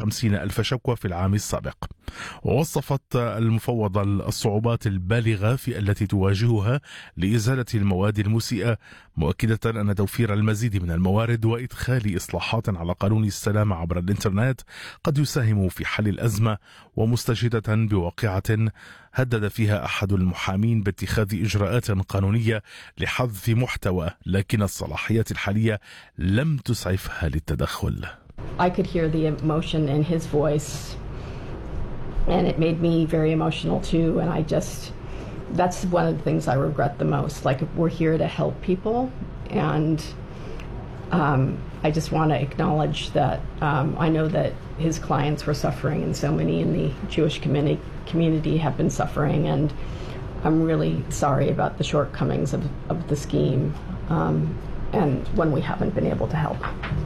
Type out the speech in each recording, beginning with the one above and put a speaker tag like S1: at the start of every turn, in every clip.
S1: 50,000 شكوى في العام السابق. ووصفت المفوضة الصعوبات البالغة التي تواجهها لإزالة المواد المسيئة، مؤكدة أن توفير المزيد من الموارد وإدخال إصلاحات على قانون السلامة عبر الإنترنت قد يساهم في حل الأزمة، ومستشهدة بواقعة هدد فيها أحد المحامين باتخاذ إجراءات قانونية لحذف محتوى، لكن الصلاحيات الحالية لم تسعفها للتدخل.
S2: I could hear the emotion in his voice and it made me very emotional too, and that's one of the things I regret the most. Like, we're here to help people, and I just want to acknowledge that I know that his clients were suffering, and so many in the Jewish community have been suffering, and I'm really sorry about the shortcomings of the scheme and when we haven't been able to help.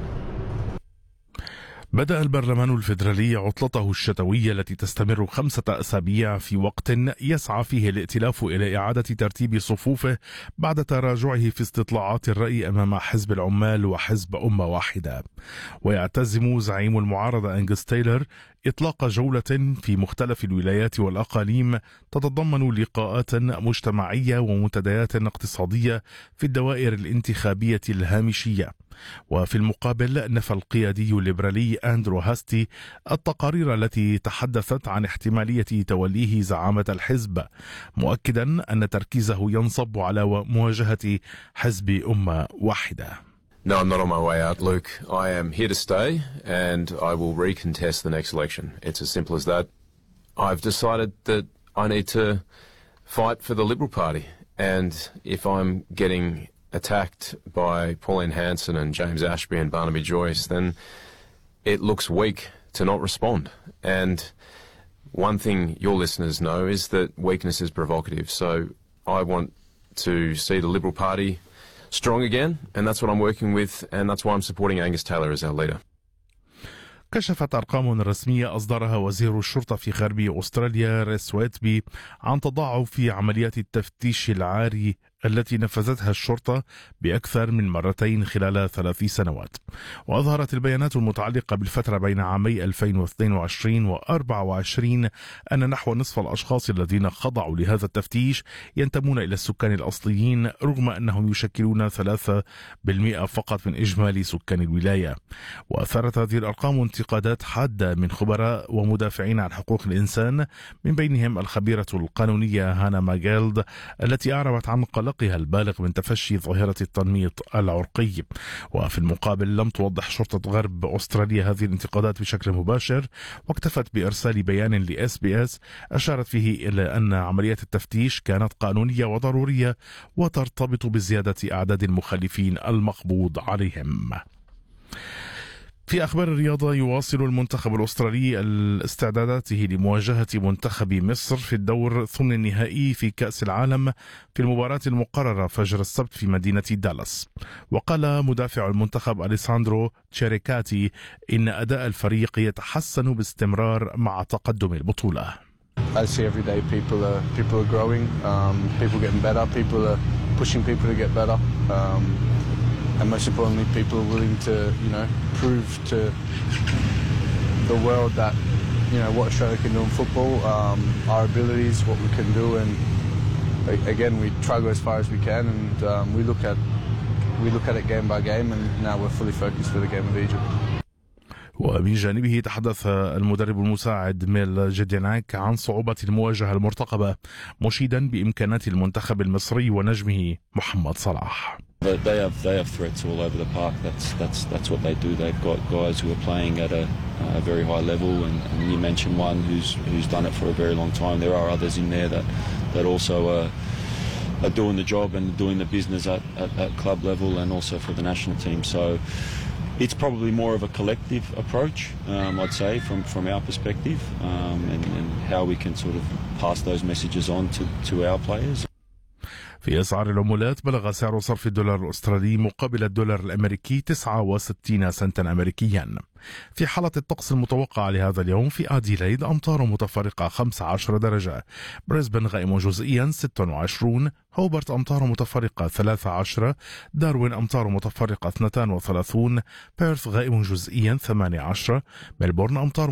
S1: بدأ البرلمان الفيدرالي عطلته الشتوية التي تستمر 5 أسابيع في وقت يسعى فيه الائتلاف إلى إعادة ترتيب صفوفه بعد تراجعه في استطلاعات الرأي أمام حزب العمال وحزب أمة واحدة. ويعتزم زعيم المعارضة أنجس تايلر إطلاق جولة في مختلف الولايات والأقاليم تتضمن لقاءات مجتمعية ومنتديات اقتصادية في الدوائر الانتخابية الهامشية. وفي المقابل نفى القيادي الليبرالي أندرو هاستي التقارير التي تحدثت عن احتمالية توليه زعامة الحزب، مؤكدا أن تركيزه ينصب على مواجهة حزب أمة واحدة.
S3: No, I'm not on my way out, Luke. I am here to stay, and I will recontest the next election. It's as simple as that. I've decided that I need to fight for the Liberal Party, and if I'm getting attacked by Pauline Hanson and James Ashby and Barnaby Joyce, then it looks weak to not respond. And one thing your listeners know is that weakness is provocative. So I want to see the Liberal Party strong again, and that's what I'm working with, and that's why I'm supporting Angus Taylor as our leader.
S1: كشفت أرقام رسمية أصدرها وزير الشرطة في غرب أستراليا ريس ويتبي عن تضاعف في عمليات التفتيش العاري التي نفذتها الشرطة بأكثر من مرتين خلال 3 سنوات. وأظهرت البيانات المتعلقة بالفترة بين عامي 2022 و24 أن نحو نصف الأشخاص الذين خضعوا لهذا التفتيش ينتمون إلى السكان الأصليين، رغم أنهم يشكلون 3% فقط من إجمالي سكان الولاية. وأثارت هذه الأرقام انتقادات حادة من خبراء ومدافعين عن حقوق الإنسان، من بينهم الخبيرة القانونية هانا ماجيلد التي أعربت عن قلقها البالغ من تفشي ظاهرة التنميط العرقي. وفي المقابل لم توضح شرطة غرب أستراليا هذه الانتقادات بشكل مباشر، واكتفت بإرسال بيان لSBS أشارت فيه إلى أن عمليات التفتيش كانت قانونية وضرورية وترتبط بزيادة أعداد المخالفين المقبوض عليهم. في أخبار الرياضة، يواصل المنتخب الأسترالي استعداداته لمواجهة منتخب مصر في الدور ثمن النهائي في كأس العالم في المباراة المقررة فجر السبت في مدينة دالاس. وقال مدافع المنتخب أليساندرو تشيريكاتي إن أداء الفريق يتحسن باستمرار مع تقدم البطولة.
S4: I see every day people are growing, people getting better, people are pushing people to get better. And most importantly, people are willing to, prove to the world that, what Australia can do in football, our abilities, what we can do, and again, we try to go as far as we can, and we look at it game by game, and now we're fully focused for the game of Egypt.
S1: ومن جانبه تحدث المدرب المساعد ميل جديناك عن صعوبة المواجهة المرتقبة، مشيدا بإمكانات المنتخب المصري ونجمه محمد صلاح.
S5: They have threats all over the park. That's what they do. They've got guys who are playing at a very high level, and you mentioned one who's done it for a very long time. There are others in there that also are doing the job and doing the business at club level and also for the national team. So it's probably more of a collective approach, I'd say, from our perspective, and how we can sort of pass those messages on to our players.
S1: في أسعار العملات، بلغ سعر صرف الدولار الأسترالي مقابل الدولار الأمريكي 69 سنتا أمريكيا. في حالة الطقس المتوقع لهذا اليوم، في أديلايد أمطار متفرقة 15 درجة، بريسبن غائم جزئيا 26، هوبرت أمطار متفرقة 13، داروين أمطار متفرقة 32، بيرث غائم جزئيا 18، ملبورن أمطار